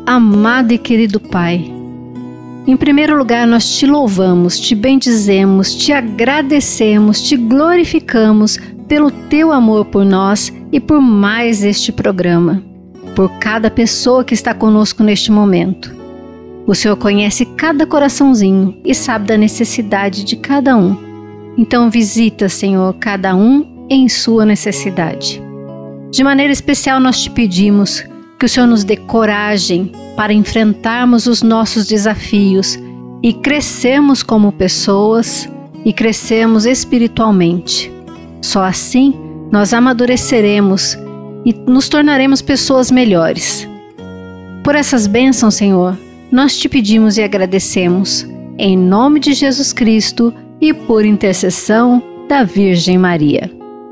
amado e querido Pai, em primeiro lugar nós te louvamos, te bendizemos, te agradecemos, te glorificamos pelo teu amor por nós e por mais este programa, por cada pessoa que está conosco neste momento. O Senhor conhece cada coraçãozinho e sabe da necessidade de cada um. Então visita, Senhor, cada um em sua necessidade. De maneira especial nós te pedimos que o Senhor nos dê coragem para enfrentarmos os nossos desafios e crescermos como pessoas e crescermos espiritualmente. Só assim nós amadureceremos e nos tornaremos pessoas melhores. Por essas bênçãos, Senhor, nós te pedimos e agradecemos, em nome de Jesus Cristo e por intercessão da Virgem Maria.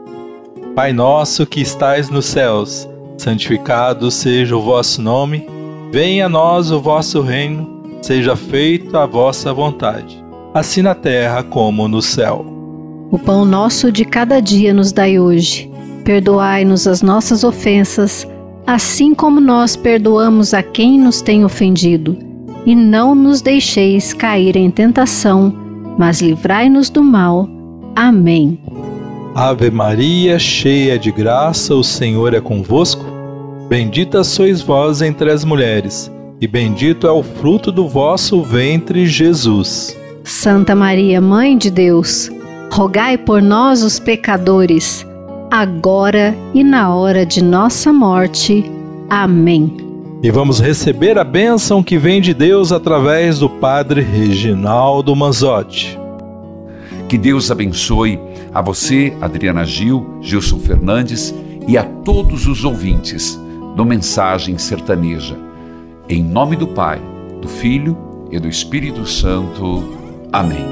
Pai nosso que estais nos céus, santificado seja o vosso nome, venha a nós o vosso reino, seja feita a vossa vontade, assim na terra como no céu. O pão nosso de cada dia nos dai hoje. Perdoai-nos as nossas ofensas, assim como nós perdoamos a quem nos tem ofendido. E não nos deixeis cair em tentação, mas livrai-nos do mal. Amém. Ave Maria, cheia de graça, o Senhor é convosco. Bendita sois vós entre as mulheres, e bendito é o fruto do vosso ventre, Jesus. Santa Maria, Mãe de Deus, rogai por nós, os pecadores, agora e na hora de nossa morte. Amém. E vamos receber a bênção que vem de Deus através do Padre Reginaldo Manzotti. Que Deus abençoe a você, Adriana Gil, Gilson Fernandes e a todos os ouvintes do Mensagem Sertaneja. Em nome do Pai, do Filho e do Espírito Santo. Amém.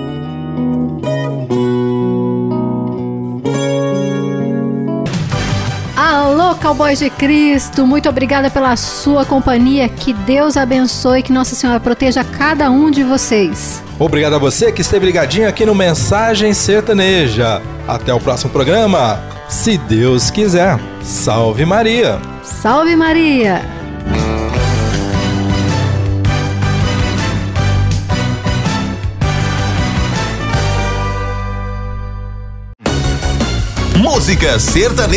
Alô, Cowboys de Cristo, muito obrigada pela sua companhia, que Deus abençoe, que Nossa Senhora proteja cada um de vocês. Obrigado a você que esteve ligadinho aqui no Mensagem Sertaneja. Até o próximo programa, se Deus quiser. Salve Maria! Salve Maria! Música sertaneja.